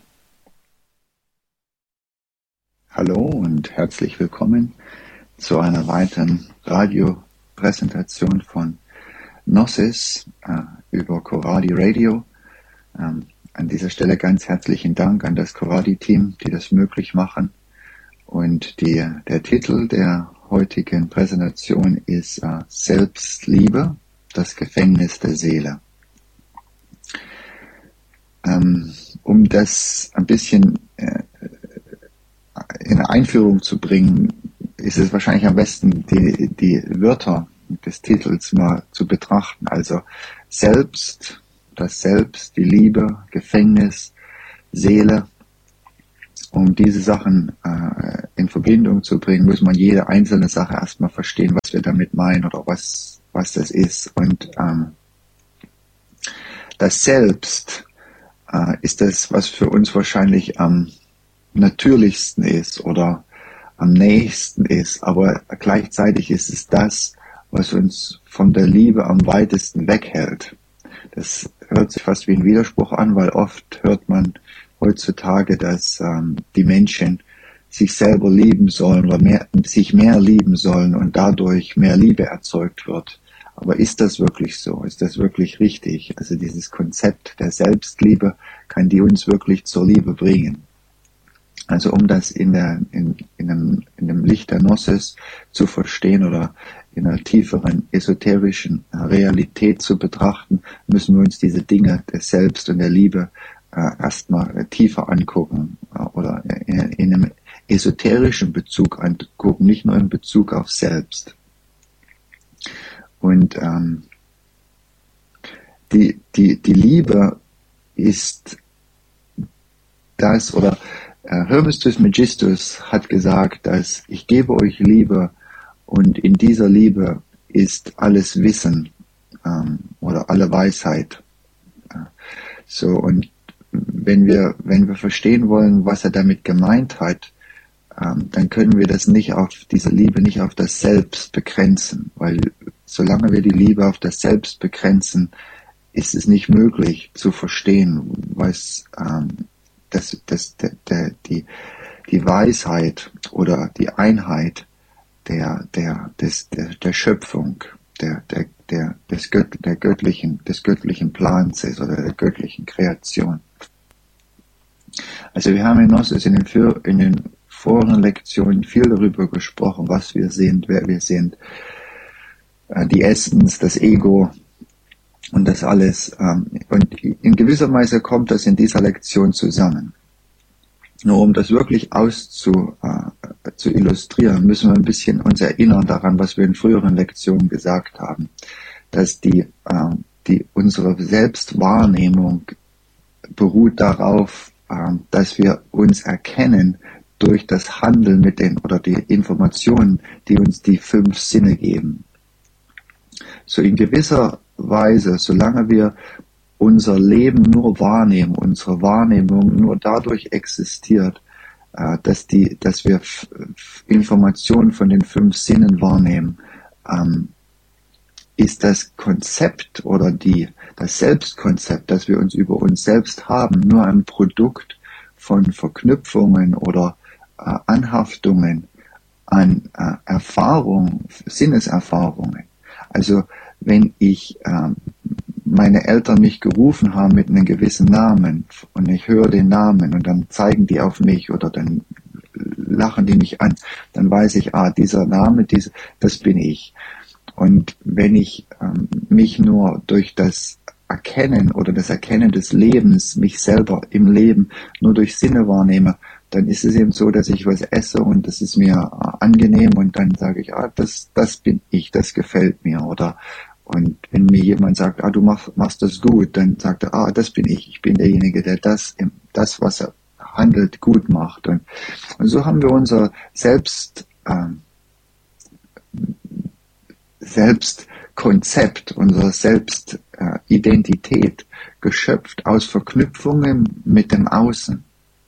Hallo und herzlich willkommen zu einer weiteren Radiopräsentation von Gnosis über Corradi Radio. An dieser Stelle ganz herzlichen Dank an das Corradi-Team, die das möglich machen. Und der Titel der heutigen Präsentation ist Selbstliebe, das Gefängnis der Seele. Um das ein bisschen in eine Einführung zu bringen, ist es wahrscheinlich am besten, die Wörter des Titels mal zu betrachten. Also Selbst, das Selbst, die Liebe, Gefängnis, Seele. Um diese Sachen in Verbindung zu bringen, muss man jede einzelne Sache erstmal verstehen, was wir damit meinen oder was das ist. Und das Selbst ist das, was für uns wahrscheinlich am natürlichsten ist oder am nächsten ist, aber gleichzeitig ist es das, was uns von der Liebe am weitesten weghält. Das hört sich fast wie ein Widerspruch an, weil oft hört man heutzutage, dass die Menschen sich selber lieben sollen oder sich mehr lieben sollen und dadurch mehr Liebe erzeugt wird. Aber ist das wirklich so? Ist das wirklich richtig? Also dieses Konzept der Selbstliebe, kann die uns wirklich zur Liebe bringen? Also um das in dem Licht der Gnosis zu verstehen oder in einer tieferen esoterischen Realität zu betrachten, müssen wir uns diese Dinge des Selbst und der Liebe erstmal tiefer angucken oder in einem esoterischen Bezug angucken, nicht nur in Bezug auf Selbst. Und die Liebe ist das, oder Hermes Trismegistus hat gesagt, dass ich gebe euch Liebe und in dieser Liebe ist alles Wissen oder alle Weisheit. So, und wenn wir verstehen wollen, was er damit gemeint hat, dann können wir diese Liebe nicht auf das Selbst begrenzen, weil solange wir die Liebe auf das Selbst begrenzen, ist es nicht möglich zu verstehen, was die Weisheit oder die Einheit der Schöpfung, des göttlichen Plans ist oder der göttlichen Kreation. Also wir haben in Gnosis in den vorigen Lektionen viel darüber gesprochen, was wir sind, wer wir sind, die Essence, das Ego und das alles. Und in gewisser Weise kommt das in dieser Lektion zusammen. Nur um das wirklich zu illustrieren, müssen wir ein bisschen uns erinnern daran, was wir in früheren Lektionen gesagt haben, dass unsere Selbstwahrnehmung beruht darauf, dass wir uns erkennen durch das Handeln oder die Informationen, die uns die 5 Sinne geben. So in gewisser Weise, solange wir unser Leben nur wahrnehmen, unsere Wahrnehmung nur dadurch existiert, dass wir Informationen von den 5 Sinnen wahrnehmen, ist das Konzept oder das Selbstkonzept, das wir uns über uns selbst haben, nur ein Produkt von Verknüpfungen oder Anhaftungen an Erfahrungen, Sinneserfahrungen. Also wenn meine Eltern mich gerufen haben mit einem gewissen Namen und ich höre den Namen und dann zeigen die auf mich oder dann lachen die mich an, dann weiß ich, dieser Name, das bin ich. Und wenn ich mich nur durch das Erkennen oder das Erkennen des Lebens, mich selber im Leben nur durch Sinne wahrnehme, dann ist es eben so, dass ich was esse und das ist mir angenehm und dann sage ich, das bin ich, das gefällt mir. Und wenn mir jemand sagt, du machst das gut, dann sagt er, das bin ich bin derjenige, der das, was er handelt, gut macht. Und so haben wir unser Selbstkonzept, unsere Selbstidentität geschöpft aus Verknüpfungen mit dem Außen.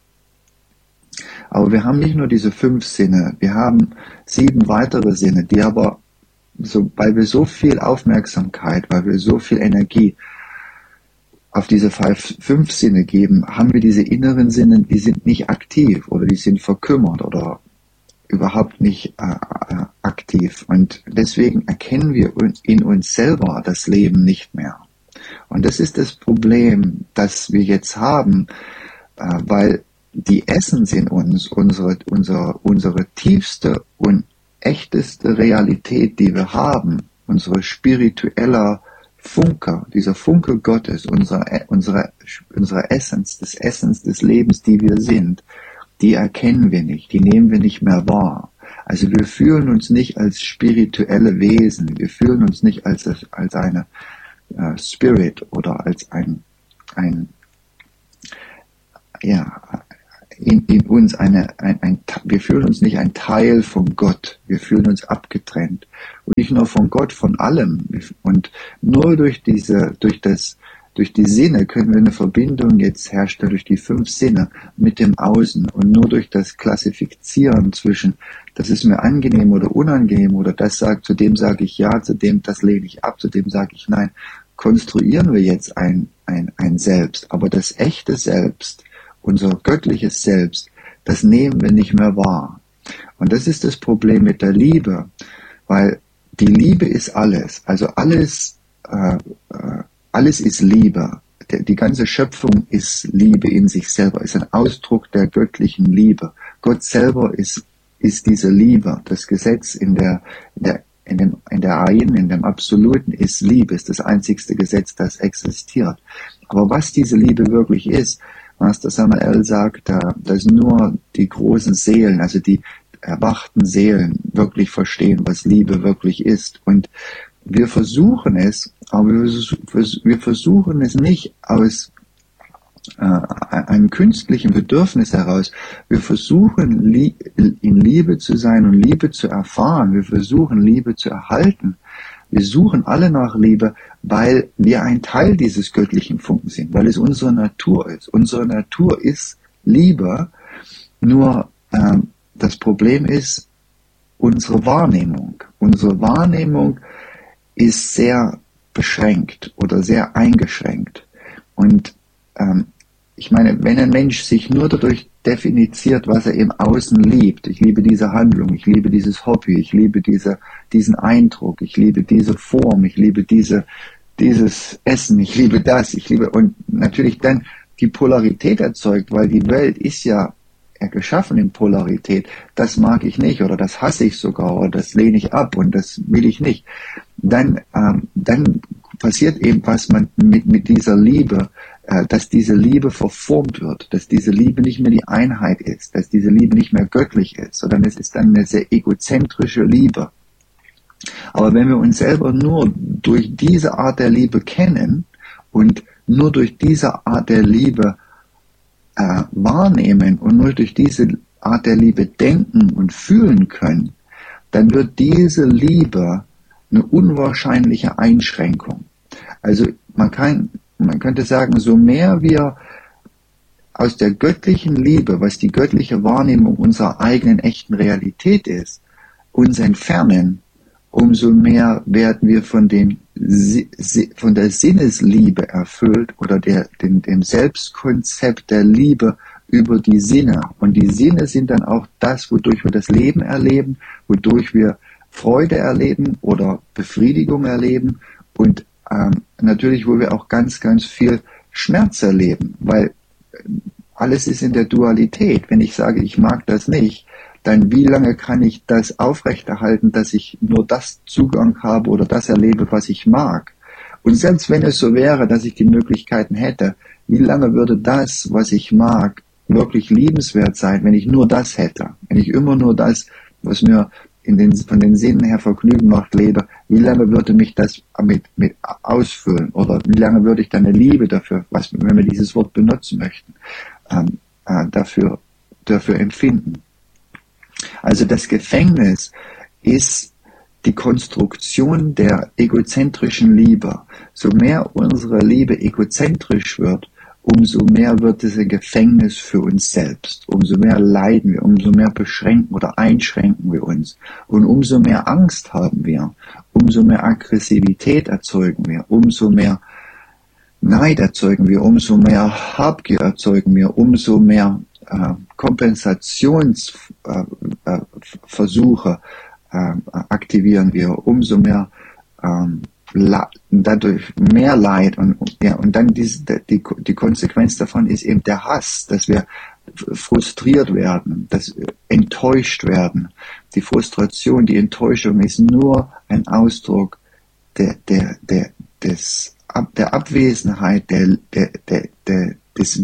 Aber wir haben nicht nur diese 5 Sinne, wir haben 7 weitere Sinne, die aber, weil wir so viel Aufmerksamkeit, weil wir so viel Energie auf diese 5 Sinne geben, haben wir diese inneren Sinne, die sind nicht aktiv oder die sind verkümmert oder überhaupt nicht aktiv. Und deswegen erkennen wir in uns selber das Leben nicht mehr. Und das ist das Problem, das wir jetzt haben, weil die Essenz in uns, unsere tiefste und echteste Realität, die wir haben, unsere spiritueller Funke, dieser Funke Gottes, unsere Essenz des Lebens, die wir sind, die erkennen wir nicht, die nehmen wir nicht mehr wahr. Also wir fühlen uns nicht als spirituelle Wesen, wir fühlen uns nicht als eine Spirit oder als in uns wir fühlen uns nicht ein Teil von Gott, wir fühlen uns abgetrennt. Und nicht nur von Gott, von allem. Und nur durch die Sinne können wir eine Verbindung jetzt herstellen, durch die 5 Sinne mit dem Außen. Und nur durch das Klassifizieren zwischen, das ist mir angenehm oder unangenehm, oder zu dem sage ich ja, das lehne ich ab, zu dem sage ich nein, konstruieren wir jetzt ein Selbst. Aber das echte Selbst, unser göttliches Selbst, das nehmen wir nicht mehr wahr. Und das ist das Problem mit der Liebe, weil die Liebe ist alles. Also alles ist Liebe. Die ganze Schöpfung ist Liebe in sich selber, ist ein Ausdruck der göttlichen Liebe. Gott selber ist diese Liebe. Das Gesetz in der Ein, in dem Absoluten ist Liebe, ist das einzigste Gesetz, das existiert. Aber was diese Liebe wirklich ist, Master Samael sagt, dass nur die großen Seelen, also die erwachten Seelen, wirklich verstehen, was Liebe wirklich ist. Und wir versuchen es, aber wir versuchen es nicht aus einem künstlichen Bedürfnis heraus. Wir versuchen in Liebe zu sein und Liebe zu erfahren. Wir versuchen Liebe zu erhalten. Wir suchen alle nach Liebe, weil wir ein Teil dieses göttlichen Funken sind, weil es unsere Natur ist. Unsere Natur ist Liebe, nur das Problem ist unsere Wahrnehmung. Unsere Wahrnehmung ist sehr beschränkt oder sehr eingeschränkt. Und ich meine, wenn ein Mensch sich nur dadurch definiert, was er im Außen liebt, ich liebe diese Handlung, ich liebe dieses Hobby, ich liebe diesen Eindruck, ich liebe diese Form, ich liebe dieses Essen, ich liebe das, und natürlich dann die Polarität erzeugt, weil die Welt ist ja geschaffen in Polarität, das mag ich nicht oder das hasse ich sogar oder das lehne ich ab und das will ich nicht, dann passiert eben was mit dieser Liebe, dass diese Liebe verformt wird, dass diese Liebe nicht mehr die Einheit ist, dass diese Liebe nicht mehr göttlich ist, sondern es ist dann eine sehr egozentrische Liebe. Aber wenn wir uns selber nur durch diese Art der Liebe kennen und nur durch diese Art der Liebe wahrnehmen und nur durch diese Art der Liebe denken und fühlen können, dann wird diese Liebe eine unwahrscheinliche Einschränkung. Also man könnte sagen, so mehr wir aus der göttlichen Liebe, was die göttliche Wahrnehmung unserer eigenen echten Realität ist, uns entfernen, umso mehr werden wir von der Sinnesliebe erfüllt oder dem Selbstkonzept der Liebe über die Sinne. Und die Sinne sind dann auch das, wodurch wir das Leben erleben, wodurch wir Freude erleben oder Befriedigung erleben und natürlich, wo wir auch ganz, ganz viel Schmerz erleben, weil alles ist in der Dualität. Wenn ich sage, ich mag das nicht, dann wie lange kann ich das aufrechterhalten, dass ich nur das Zugang habe oder das erlebe, was ich mag? Und selbst wenn es so wäre, dass ich die Möglichkeiten hätte, wie lange würde das, was ich mag, wirklich liebenswert sein, wenn ich nur das hätte? Wenn ich immer nur das, was mir von den Sinnen her Vergnügen macht, lebe, wie lange würde mich das mit ausfüllen? Oder wie lange würde ich dann eine Liebe dafür, wenn wir dieses Wort benutzen möchten, dafür empfinden? Also das Gefängnis ist die Konstruktion der egozentrischen Liebe. So mehr unsere Liebe egozentrisch wird, umso mehr wird es ein Gefängnis für uns selbst. Umso mehr leiden wir, umso mehr beschränken oder einschränken wir uns. Und umso mehr Angst haben wir, umso mehr Aggressivität erzeugen wir, umso mehr Neid erzeugen wir, umso mehr Habgier erzeugen wir, umso mehr Kompensationsversuche aktivieren wir, umso mehr dadurch mehr Leid und dann die Konsequenz davon ist eben der Hass, dass wir frustriert werden, dass wir enttäuscht werden. Die Frustration, die Enttäuschung ist nur ein Ausdruck der Abwesenheit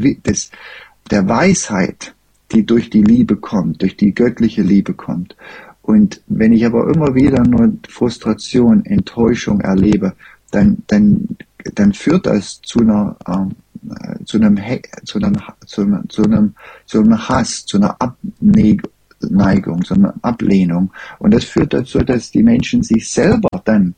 der Weisheit, die durch die Liebe kommt, durch die göttliche Liebe kommt. Und wenn ich aber immer wieder nur Frustration, Enttäuschung erlebe, dann führt das zu zu einem Hass, zu einer Abneigung, zu einer Ablehnung. Und das führt dazu, dass die Menschen sich selber dann,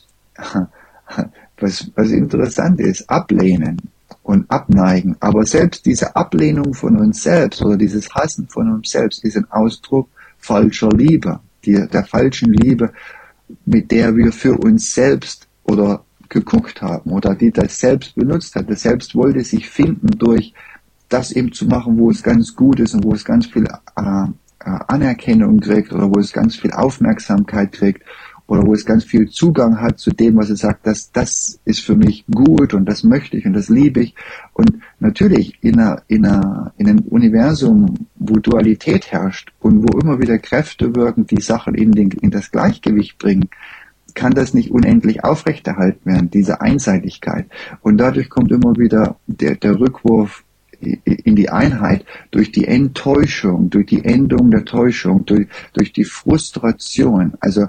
was interessant ist, ablehnen und abneigen. Aber selbst diese Ablehnung von uns selbst oder dieses Hassen von uns selbst ist ein Ausdruck falscher Liebe, der falschen Liebe, mit der wir für uns selbst oder geguckt haben oder die das selbst benutzt hat. Das selbst wollte sich finden durch das eben zu machen, wo es ganz gut ist und wo es ganz viel Anerkennung kriegt oder wo es ganz viel Aufmerksamkeit kriegt oder wo es ganz viel Zugang hat zu dem, was es sagt, das ist für mich gut und das möchte ich und das liebe ich. Und natürlich in einem Universum, wo Dualität herrscht und wo immer wieder Kräfte wirken, die Sachen in das Gleichgewicht bringen, kann das nicht unendlich aufrechterhalten werden, diese Einseitigkeit. Und dadurch kommt immer wieder der Rückwurf in die Einheit durch die Enttäuschung, durch die Endung der Täuschung, durch die Frustration. Also,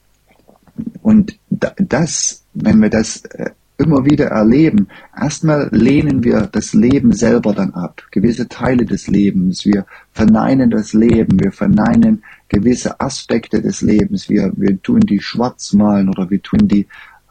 und wenn wir das immer wieder erleben, erstmal lehnen wir das Leben selber dann ab, gewisse Teile des Lebens, wir verneinen das Leben, wir verneinen gewisse Aspekte des Lebens, wir tun die schwarz malen oder wir tun die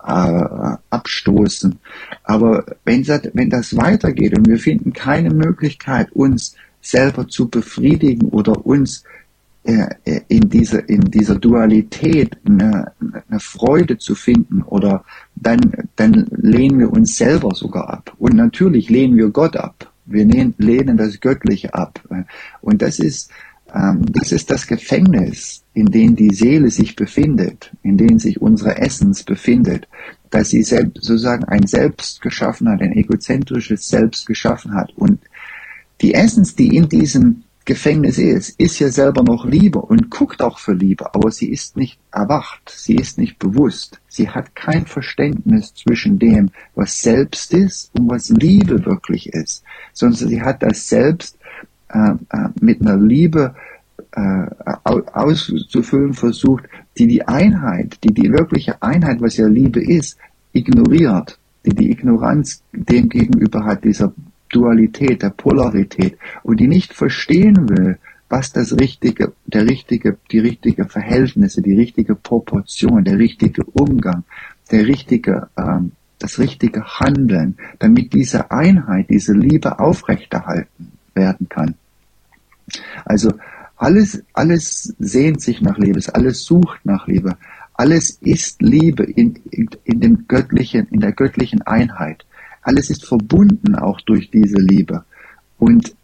abstoßen. Aber wenn das weitergeht und wir finden keine Möglichkeit, uns selber zu befriedigen oder uns in dieser Dualität eine Freude zu finden, oder dann lehnen wir uns selber sogar ab. Und natürlich lehnen wir Gott ab. Wir lehnen das Göttliche ab. Und das ist das Gefängnis, in dem die Seele sich befindet, in dem sich unsere Essenz befindet, dass sie sozusagen ein Selbst geschaffen hat, ein egozentrisches Selbst geschaffen hat. Und die Essenz, die in diesem Gefängnis ist ja selber noch Liebe und guckt auch für Liebe, aber sie ist nicht erwacht, sie ist nicht bewusst, sie hat kein Verständnis zwischen dem, was Selbst ist und was Liebe wirklich ist, sondern sie hat das Selbst mit einer Liebe auszufüllen versucht, die Einheit, die wirkliche Einheit, was ja Liebe ist, ignoriert, die Ignoranz dem gegenüber hat, dieser Dualität, der Polarität, und die nicht verstehen will, was die richtige Verhältnisse, die richtige Proportion, der richtige Umgang, das richtige Handeln, damit diese Einheit, diese Liebe aufrechterhalten werden kann. Also alles sehnt sich nach Liebe, alles sucht nach Liebe, alles ist Liebe in der göttlichen Einheit. Alles ist verbunden auch durch diese Liebe. Und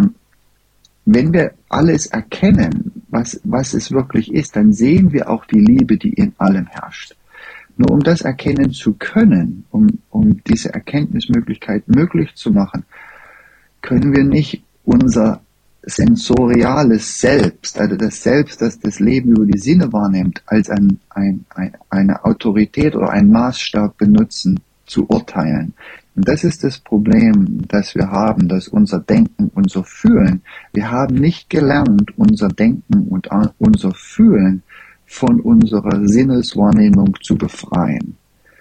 wenn wir alles erkennen, was es wirklich ist, dann sehen wir auch die Liebe, die in allem herrscht. Nur um das erkennen zu können, um diese Erkenntnismöglichkeit möglich zu machen, können wir nicht unser sensoriales Selbst, also das Selbst, das das Leben über die Sinne wahrnimmt, als eine Autorität oder einen Maßstab benutzen, zu urteilen. Und das ist das Problem, das wir haben, dass unser Denken, unser Fühlen, wir haben nicht gelernt, unser Denken und unser Fühlen von unserer Sinneswahrnehmung zu befreien.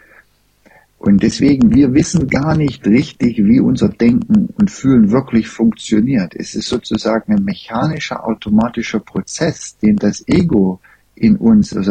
Und deswegen, wir wissen gar nicht richtig, wie unser Denken und Fühlen wirklich funktioniert. Es ist sozusagen ein mechanischer, automatischer Prozess, den das Ego in uns, also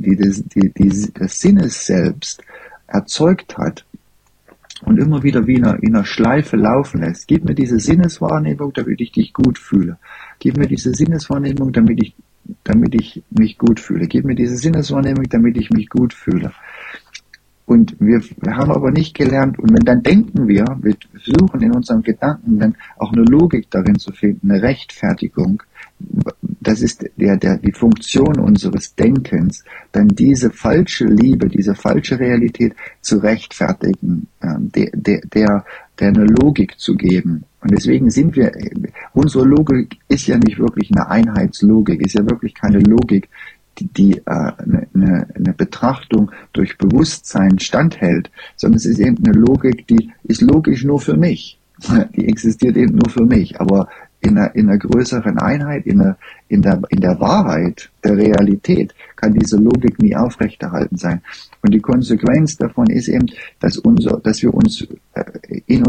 das Sinnesselbst erzeugt hat und immer wieder wie in einer Schleife laufen lässt. Gib mir diese Sinneswahrnehmung, damit ich dich gut fühle. Gib mir diese Sinneswahrnehmung, damit ich mich gut fühle. Gib mir diese Sinneswahrnehmung, damit ich mich gut fühle. Und wir haben aber nicht gelernt, und dann denken wir versuchen in unserem Gedanken dann auch eine Logik darin zu finden, eine Rechtfertigung. Das ist die Funktion unseres Denkens, dann diese falsche Liebe, diese falsche Realität zu rechtfertigen, der eine Logik zu geben. Und deswegen unsere Logik ist ja nicht wirklich eine Einheitslogik, ist ja wirklich keine Logik, die eine Betrachtung durch Bewusstsein standhält, sondern es ist eben eine Logik, die ist logisch nur für mich. Die existiert eben nur für mich. Aber in einer größeren Einheit, in der Wahrheit, der Realität, kann diese Logik nie aufrechterhalten sein. Und die Konsequenz davon ist eben, dass wir uns in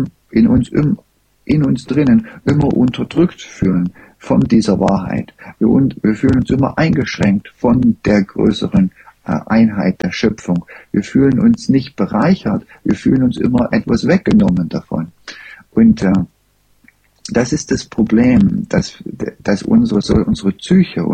uns drinnen immer unterdrückt fühlen von dieser Wahrheit. Wir fühlen uns immer eingeschränkt von der größeren Einheit der Schöpfung. Wir fühlen uns nicht bereichert, wir fühlen uns immer etwas weggenommen davon. Und das ist das Problem, dass unsere Psyche,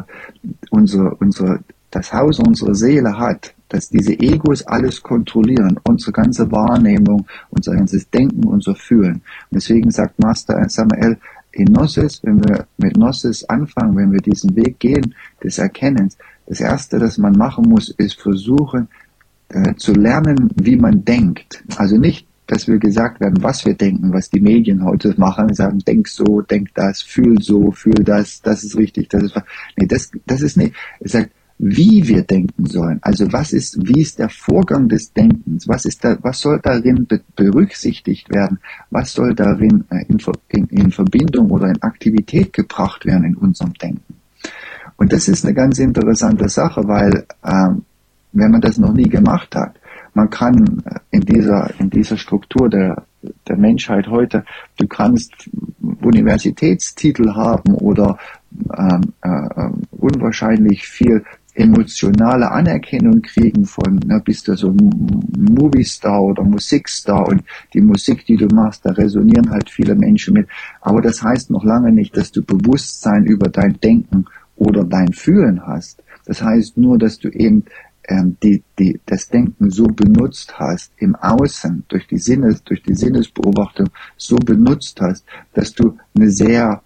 das Haus unserer Seele hat, dass diese Egos alles kontrollieren, unsere ganze Wahrnehmung, unser ganzes Denken, unser Fühlen. Und deswegen sagt Master Samael, in Gnosis, wenn wir mit Gnosis anfangen, wenn wir diesen Weg gehen, des Erkennens, das Erste, das man machen muss, ist versuchen zu lernen, wie man denkt. Also nicht, dass wir gesagt werden, was wir denken, was die Medien heute machen, sagen, denk so, denk das, fühl so, fühl das, das ist richtig, das ist, nee, das ist nicht. Es sagt, wie wir denken sollen. Also wie ist der Vorgang des Denkens? Was soll darin berücksichtigt werden? Was soll darin in Verbindung oder in Aktivität gebracht werden in unserem Denken? Und das ist eine ganz interessante Sache, weil wenn man das noch nie gemacht hat, man kann in dieser Struktur der Menschheit heute, du kannst Universitätstitel haben oder unwahrscheinlich viel emotionale Anerkennung kriegen von, bist du so ein Movie-Star oder Musikstar und die Musik, die du machst, da resonieren halt viele Menschen mit. Aber das heißt noch lange nicht, dass du Bewusstsein über dein Denken oder dein Fühlen hast. Das heißt nur, dass du eben das Denken so benutzt hast im Außen, durch die Sinnesbeobachtung so benutzt hast, dass du eine sehr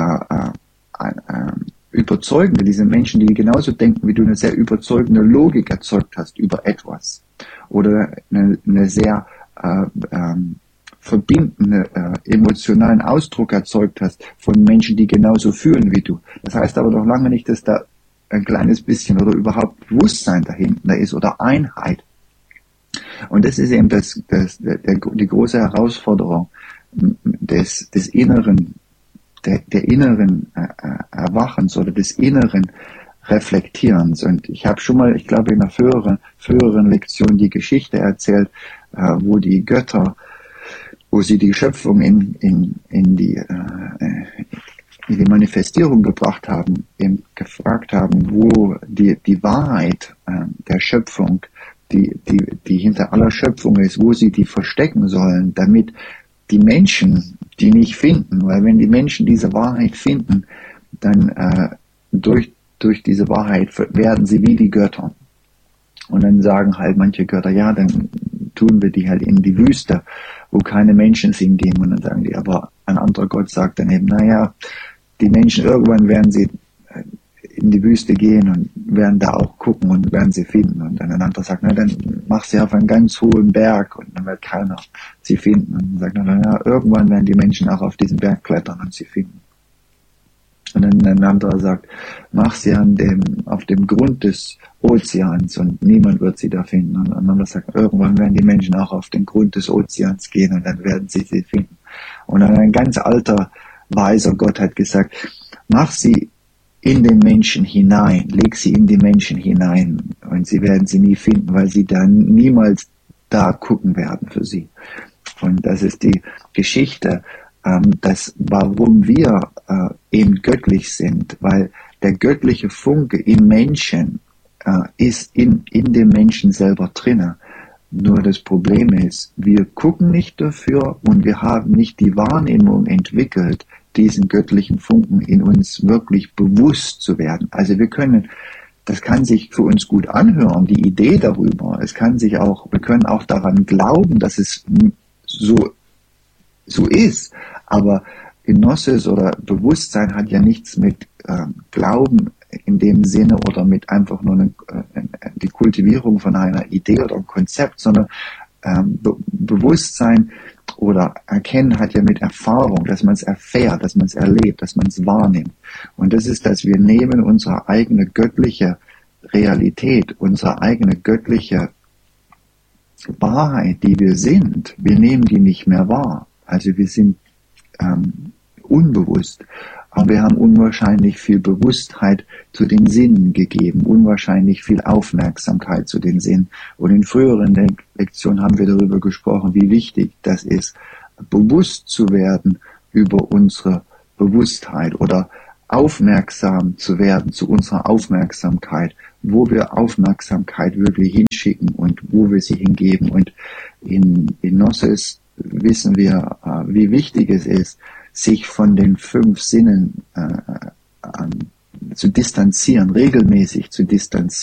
überzeugende, diese Menschen, die genauso denken wie du, eine sehr überzeugende Logik erzeugt hast über etwas. Oder eine sehr verbindende, emotionalen Ausdruck erzeugt hast von Menschen, die genauso fühlen wie du. Das heißt aber noch lange nicht, dass da ein kleines bisschen oder überhaupt Bewusstsein dahinter ist oder Einheit. Und das ist eben die große Herausforderung des inneren, der inneren Erwachens oder des inneren Reflektierens. Und ich habe schon mal, ich glaube in einer früheren Lektion die Geschichte erzählt, wo die Götter, wo sie die Schöpfung in die Manifestierung gebracht haben, eben gefragt haben, wo die Wahrheit der Schöpfung, die hinter aller Schöpfung ist, wo sie die verstecken sollen, damit die Menschen die nicht finden, weil wenn die Menschen diese Wahrheit finden, dann durch diese Wahrheit werden sie wie die Götter. Und dann sagen halt manche Götter, ja, dann tun wir die halt in die Wüste, wo keine Menschen hingehen. Und dann sagen die, aber ein anderer Gott sagt dann eben, naja, die Menschen, irgendwann werden sie in die Wüste gehen und werden da auch gucken und werden sie finden. Und dann ein anderer sagt, na dann mach sie auf einen ganz hohen Berg und dann wird keiner sie finden. Und dann sagt er, na irgendwann werden die Menschen auch auf diesen Berg klettern und sie finden. Und dann ein anderer sagt, mach sie auf dem Grund des Ozeans und niemand wird sie da finden. Und ein anderer sagt, irgendwann werden die Menschen auch auf den Grund des Ozeans gehen und dann werden sie finden. Und dann ein ganz alter, weiser Gott hat gesagt, mach sie in den Menschen hinein, leg sie in die Menschen hinein und sie werden sie nie finden, weil sie dann niemals da gucken werden für sie. Und das ist die Geschichte, warum wir eben göttlich sind, weil der göttliche Funke im Menschen ist in dem Menschen selber drinne. Nur das Problem ist, wir gucken nicht dafür und wir haben nicht die Wahrnehmung entwickelt, diesen göttlichen Funken in uns wirklich bewusst zu werden. Also das kann sich für uns gut anhören, die Idee darüber. Wir können auch daran glauben, dass es so ist. Aber Gnosis oder Bewusstsein hat ja nichts mit Glauben in dem Sinne oder mit einfach nur die Kultivierung von einer Idee oder einem Konzept, sondern Bewusstsein oder Erkennen hat ja mit Erfahrung, dass man es erfährt, dass man es erlebt, dass man es wahrnimmt. Und das ist, dass wir nehmen unsere eigene göttliche Realität, unsere eigene göttliche Wahrheit, die wir sind, wir nehmen die nicht mehr wahr. Also wir sind unbewusst. Aber wir haben unwahrscheinlich viel Bewusstheit zu den Sinnen gegeben, unwahrscheinlich viel Aufmerksamkeit zu den Sinnen. Und in früheren Lektionen haben wir darüber gesprochen, wie wichtig das ist, bewusst zu werden über unsere Bewusstheit oder aufmerksam zu werden zu unserer Aufmerksamkeit, wo wir Aufmerksamkeit wirklich hinschicken und wo wir sie hingeben. Und in Gnosis wissen wir, wie wichtig es ist, sich von den 5 Sinnen zu distanzieren, regelmäßig zu distanzieren.